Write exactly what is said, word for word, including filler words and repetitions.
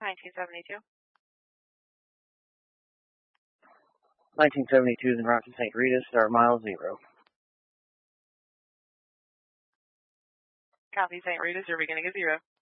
nineteen seventy-two. nineteen seventy-two is en route to Saint Rita, start mile zero. Copy, Saint Rita, you're beginning at zero.